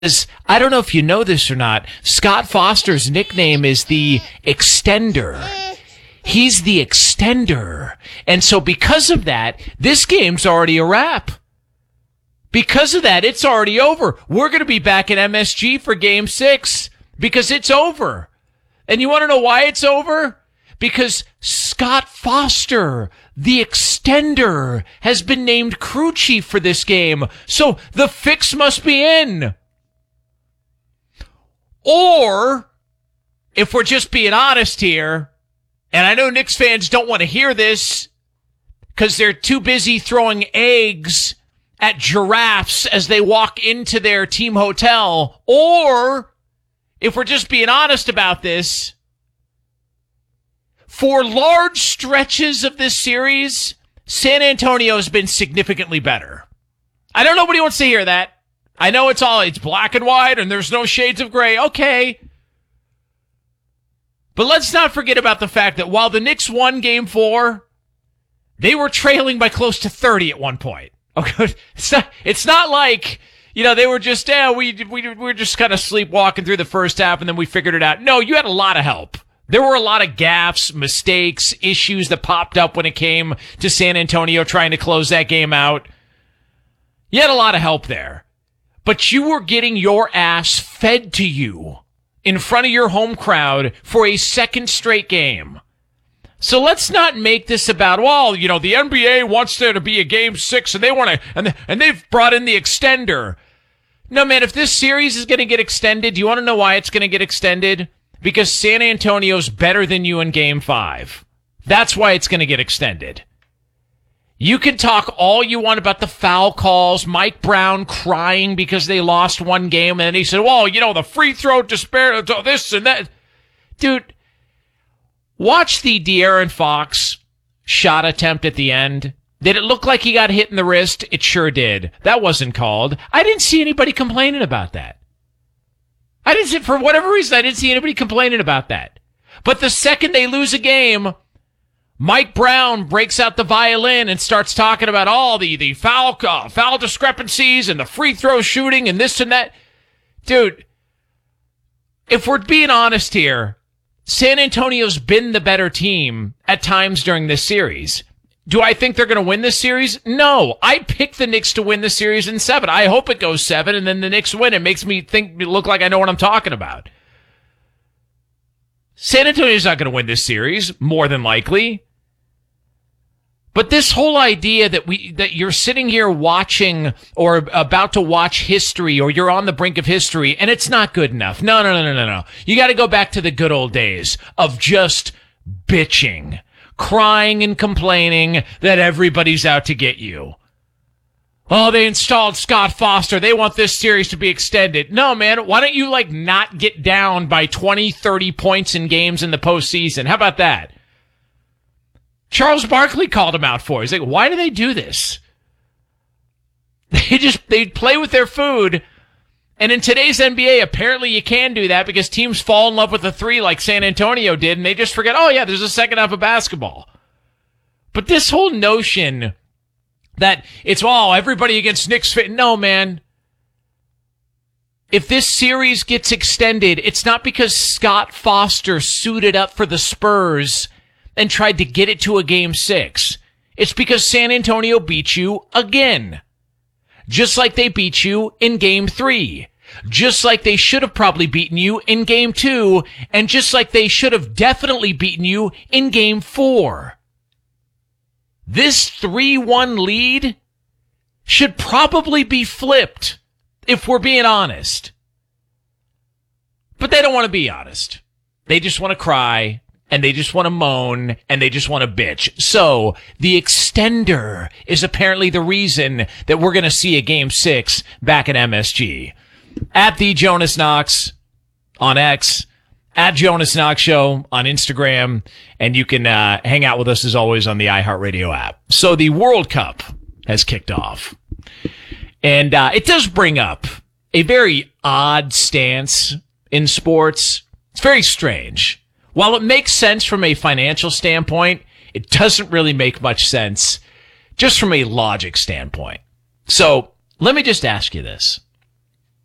I don't know if you know this or not, Scott Foster's nickname is the Extender. He's the Extender. And so because of that, this game's already a wrap. Because of that, it's already over. We're going to be back at MSG for Game 6 because it's over. And you want to know why it's over? Because Scott Foster, the Extender, has been named crew chief for this game. So the fix must be in. Or, if we're just being honest here, and I know Knicks fans don't want to hear this because they're too busy throwing eggs at giraffes as they walk into their team hotel. Or, if we're just being honest about this, for large stretches of this series, San Antonio has been significantly better. I know nobody wants to hear that. I know it's black and white and there's no shades of gray. Okay. But let's not forget about the fact that while the Knicks won Game 4, they were trailing by close to 30 at one point. Okay. It's not like, they were just, we were just kind of sleepwalking through the first half and then we figured it out. No, you had a lot of help. There were a lot of gaffes, mistakes, issues that popped up when it came to San Antonio trying to close that game out. You had a lot of help there. But you were getting your ass fed to you in front of your home crowd for a second straight game. So let's not make this about, the NBA wants there to be a Game 6 and they want to, and they've brought in the extender. No, man, if this series is going to get extended, do you want to know why it's going to get extended? Because San Antonio's better than you in Game 5. That's why it's going to get extended. You can talk all you want about the foul calls, Mike Brown crying because they lost one game, and then he said, the free throw despair, this and that. Dude, watch the De'Aaron Fox shot attempt at the end. Did it look like he got hit in the wrist? It sure did. That wasn't called. I didn't see anybody complaining about that. For whatever reason, I didn't see anybody complaining about that. But the second they lose a game, Mike Brown breaks out the violin and starts talking about all the foul discrepancies and the free throw shooting and this and that. Dude, if we're being honest here, San Antonio's been the better team at times during this series. Do I think they're going to win this series? No. I picked the Knicks to win the series in 7. I hope it goes 7 and then the Knicks win. It makes me look like I know what I'm talking about. San Antonio's not going to win this series, more than likely. But this whole idea that you're sitting here watching or about to watch history or you're on the brink of history and it's not good enough. No. You got to go back to the good old days of just bitching, crying and complaining that everybody's out to get you. Oh, they installed Scott Foster. They want this series to be extended. No, man, why don't you not get down by 20, 30 points in games in the postseason? How about that? Charles Barkley called him out for it. He's like, why do they do this? They play with their food. And in today's NBA, apparently you can do that because teams fall in love with a three like San Antonio did, and they just forget, there's a second half of basketball. But this whole notion that it's everybody against Knicks fit. No, man. If this series gets extended, it's not because Scott Foster suited up for the Spurs and tried to get it to a Game 6. It's because San Antonio beat you again. Just like they beat you in Game 3. Just like they should have probably beaten you in Game 2. And just like they should have definitely beaten you in Game 4. This 3-1 lead should probably be flipped, if we're being honest. But they don't want to be honest. They just want to cry, and they just want to moan, and they just want to bitch. So, the extender is apparently the reason that we're going to see a Game 6 back at MSG. At the Jonas Knox on X, at Jonas Knox Show on Instagram, and you can hang out with us as always on the iHeartRadio app. So the World Cup has kicked off, and it does bring up a very odd stance in sports. It's very strange. While it makes sense from a financial standpoint, it doesn't really make much sense just from a logic standpoint. So let me just ask you this.